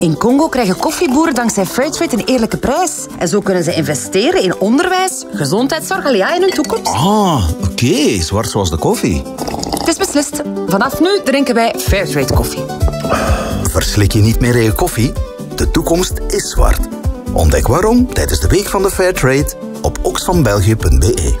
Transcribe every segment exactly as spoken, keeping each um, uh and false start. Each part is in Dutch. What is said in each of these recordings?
In Congo krijgen koffieboeren dankzij Fairtrade een eerlijke prijs. En zo kunnen ze investeren in onderwijs, gezondheidszorg en ja, in hun toekomst. Ah, oké. Okay. Zwart zoals de koffie. Het is beslist. Vanaf nu drinken wij Fairtrade koffie. Verslik je niet meer in je koffie? De toekomst is zwart. Ontdek waarom tijdens de Week van de Fairtrade op oxfambelgië punt b e.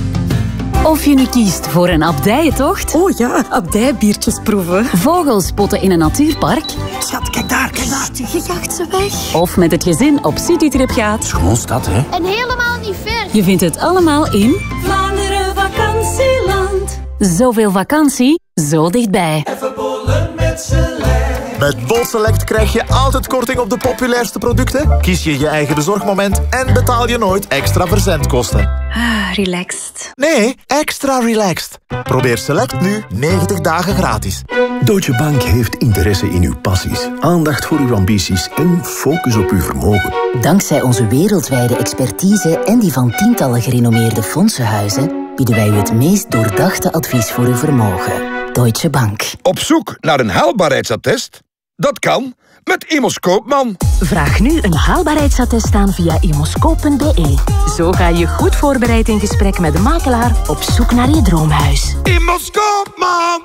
Of je nu kiest voor een abdijentocht. Oh ja, abdijbiertjes proeven. Vogels spotten in een natuurpark. Schat, kijk daar, kijk daar. Je jaagt ze weg. Of met het gezin op citytrip gaat. Het is gewoon stad, hè? En helemaal niet ver. Je vindt het allemaal in Vlaanderen Vakantieland. Zoveel vakantie, zo dichtbij. Even bollen met Select. Met Bol Select krijg je altijd korting op de populairste producten. Kies je je eigen bezorgmoment en betaal je nooit extra verzendkosten. Ah, relaxed. Nee, extra relaxed. Probeer Select nu negentig dagen gratis. Deutsche Bank heeft interesse in uw passies, aandacht voor uw ambities en focus op uw vermogen. Dankzij onze wereldwijde expertise en die van tientallen gerenommeerde fondsenhuizen bieden wij u het meest doordachte advies voor uw vermogen. Deutsche Bank. Op zoek naar een haalbaarheidsattest? Dat kan met Immos Koopman. Vraag nu een haalbaarheidsattest aan via immoscoop punt b e. Zo ga je goed voorbereid in gesprek met de makelaar op zoek naar je droomhuis. Immos Koopman!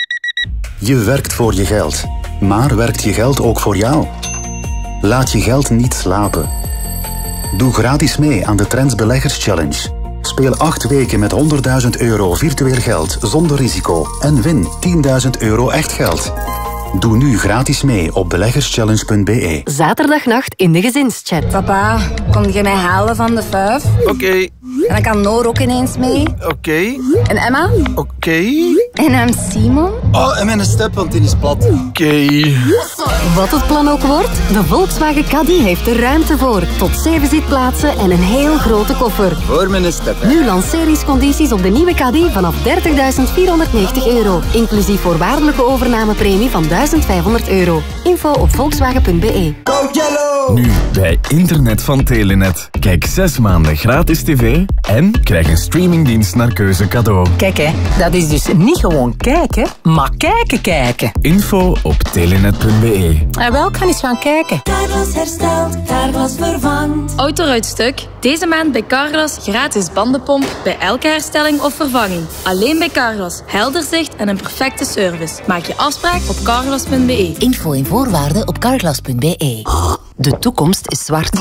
Je werkt voor je geld, maar werkt je geld ook voor jou? Laat je geld niet slapen. Doe gratis mee aan de Trends Beleggers Challenge. Speel acht weken met honderdduizend euro virtueel geld zonder risico en win tienduizend euro echt geld. Doe nu gratis mee op beleggerschallenge punt b e. Zaterdagnacht in de gezinschat. Papa, kom je mij halen van de vijf? Oké. Okay. En dan kan Noor ook ineens mee. Oké. Okay. En Emma? Oké. Okay. En hem Simon? Oh, en mijn step, want die is plat. Oké. Okay. Wat het plan ook wordt, de Volkswagen Caddy heeft er ruimte voor. Tot zeven zitplaatsen en een heel grote koffer. Voor mijn step. Nu lanceringscondities op de nieuwe Caddy vanaf dertigduizend vierhonderdnegentig euro. Inclusief voorwaardelijke overnamepremie van duizend vijfhonderd euro. Info op volkswagen punt b e. Go Yellow! Nu bij internet van Telenet. Kijk zes maanden gratis tv en krijg een streamingdienst naar keuze cadeau. Kijk hè, dat is dus niet gewoon kijken, maar kijken kijken. Info op telenet punt b e. En wel, kan eens gaan kijken. Carglass herstelt, Carglass vervangt. Autoruitstuk. Deze maand bij Carglass gratis bandenpomp bij elke herstelling of vervanging. Alleen bij Carglass. Helder zicht en een perfecte service. Maak je afspraak op carglass punt b e. Info en voorwaarden op carglass punt b e. De toekomst is zwart.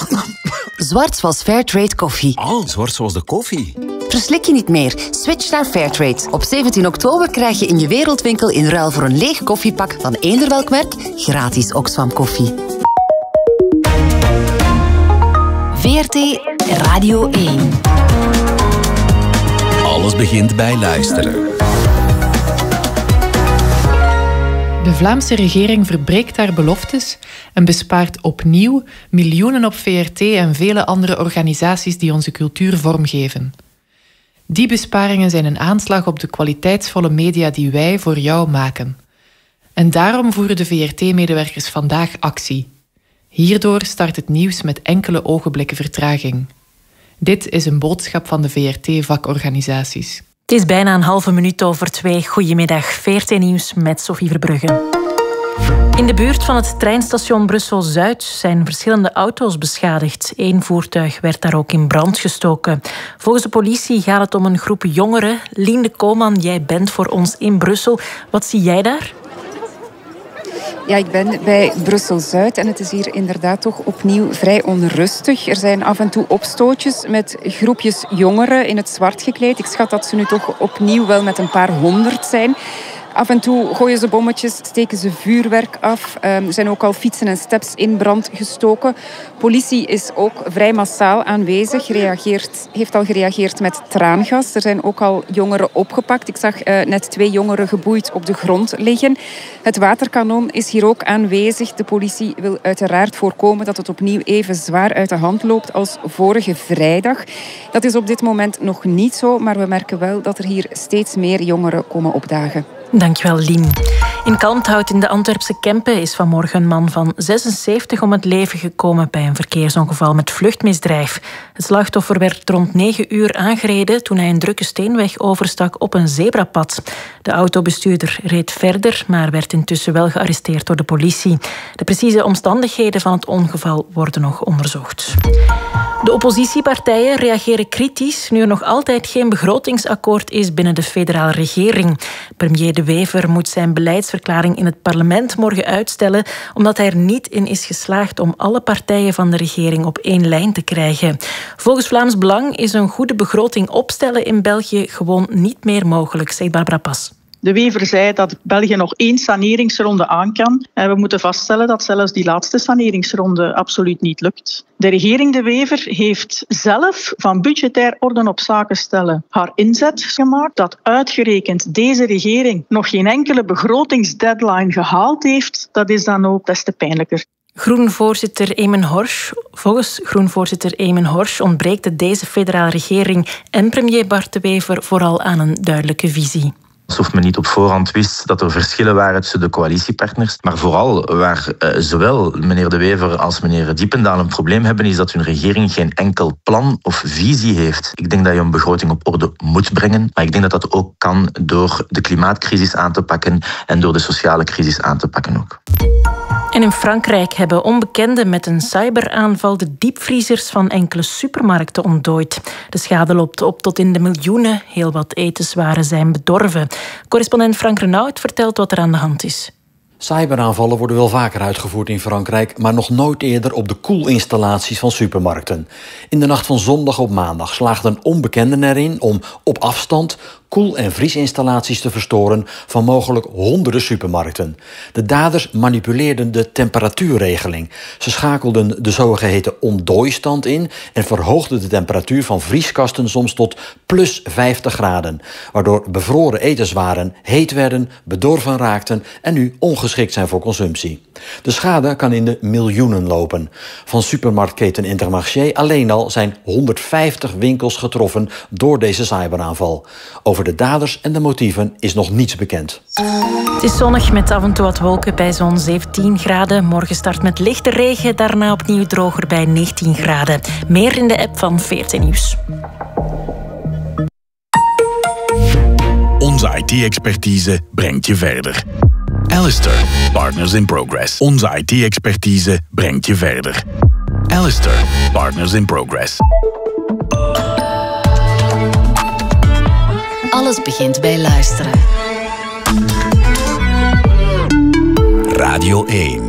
Zwart zoals Fairtrade koffie. Oh, zwart zoals de koffie. Verslik je niet meer. Switch naar Fairtrade. Op zeventien oktober krijg je in je wereldwinkel in ruil voor een leeg koffiepak van eender welk merk gratis Oxfam koffie. V R T Radio één. Alles begint bij luisteren. De Vlaamse regering verbreekt haar beloftes en bespaart opnieuw miljoenen op V R T en vele andere organisaties die onze cultuur vormgeven. Die besparingen zijn een aanslag op de kwaliteitsvolle media die wij voor jou maken. En daarom voeren de V R T-medewerkers vandaag actie. Hierdoor start het nieuws met enkele ogenblikken vertraging. Dit is een boodschap van de V R T-vakorganisaties. Het is bijna een halve minuut over twee. Goedemiddag, V R T-nieuws met Sophie Verbrugge. In de buurt van het treinstation Brussel-Zuid zijn verschillende auto's beschadigd. Eén voertuig werd daar ook in brand gestoken. Volgens de politie gaat het om een groep jongeren. Lien Koolman, jij bent voor ons in Brussel. Wat zie jij daar? Ja, ik ben bij Brussel-Zuid en het is hier inderdaad toch opnieuw vrij onrustig. Er zijn af en toe opstootjes met groepjes jongeren in het zwart gekleed. Ik schat dat ze nu toch opnieuw wel met een paar honderd zijn. Af en toe gooien ze bommetjes, steken ze vuurwerk af. Er zijn ook al fietsen en steps in brand gestoken. Politie is ook vrij massaal aanwezig, reageert, heeft al gereageerd met traangas. Er zijn ook al jongeren opgepakt. Ik zag uh, net twee jongeren geboeid op de grond liggen. Het waterkanon is hier ook aanwezig. De politie wil uiteraard voorkomen dat het opnieuw even zwaar uit de hand loopt als vorige vrijdag. Dat is op dit moment nog niet zo, maar we merken wel dat er hier steeds meer jongeren komen opdagen. Dankjewel, Lien. In Kalmthout in de Antwerpse Kempen is vanmorgen een man van zesenzeventig om het leven gekomen bij een verkeersongeval met vluchtmisdrijf. Het slachtoffer werd rond negen uur aangereden toen hij een drukke steenweg overstak op een zebrapad. De autobestuurder reed verder, maar werd intussen wel gearresteerd door de politie. De precieze omstandigheden van het ongeval worden nog onderzocht. De oppositiepartijen reageren kritisch nu er nog altijd geen begrotingsakkoord is binnen de federale regering. Premier De Wever moet zijn beleidsverklaring in het parlement morgen uitstellen, omdat hij er niet in is geslaagd om alle partijen van de regering op één lijn te krijgen. Volgens Vlaams Belang is een goede begroting opstellen in België gewoon niet meer mogelijk, zegt Barbara Pas. De Wever zei dat België nog één saneringsronde aan kan. En we moeten vaststellen dat zelfs die laatste saneringsronde absoluut niet lukt. De regering De Wever heeft zelf van budgetair orde op zaken stellen haar inzet gemaakt. Dat uitgerekend deze regering nog geen enkele begrotingsdeadline gehaald heeft, dat is dan ook des te pijnlijker. Groenvoorzitter Eamonn Horsch. Volgens Groenvoorzitter Eamonn Horsch ontbreekt het deze federale regering en premier Bart De Wever vooral aan een duidelijke visie. Alsof men niet op voorhand wist dat er verschillen waren tussen de coalitiepartners. Maar vooral waar uh, zowel meneer De Wever als meneer Diependaal een probleem hebben, is dat hun regering geen enkel plan of visie heeft. Ik denk dat je een begroting op orde moet brengen. Maar ik denk dat dat ook kan door de klimaatcrisis aan te pakken en door de sociale crisis aan te pakken ook. En in Frankrijk hebben onbekenden met een cyberaanval de diepvriezers van enkele supermarkten ontdooid. De schade loopt op tot in de miljoenen. Heel wat etenswaren zijn bedorven. Correspondent Frank Renaud vertelt wat er aan de hand is. Cyberaanvallen worden wel vaker uitgevoerd in Frankrijk, maar nog nooit eerder op de koelinstallaties van supermarkten. In de nacht van zondag op maandag slaagde een onbekende erin om op afstand koel- en vriesinstallaties te verstoren van mogelijk honderden supermarkten. De daders manipuleerden de temperatuurregeling. Ze schakelden de zogeheten ontdooistand in en verhoogden de temperatuur van vrieskasten soms tot plus vijftig graden, waardoor bevroren etenswaren heet werden, bedorven raakten en nu ongeschikt zijn voor consumptie. De schade kan in de miljoenen lopen. Van supermarktketen Intermarché alleen al zijn honderdvijftig winkels getroffen door deze cyberaanval. Over de daders en de motieven is nog niets bekend. Het is zonnig met af en toe wat wolken bij zo'n zeventien graden. Morgen start met lichte regen, daarna opnieuw droger bij negentien graden. Meer in de app van veertien Nieuws. Onze I T-expertise brengt je verder. Alistair, Partners in Progress. Onze I T-expertise brengt je verder. Alistair, Partners in Progress. Alles begint bij luisteren. Radio één.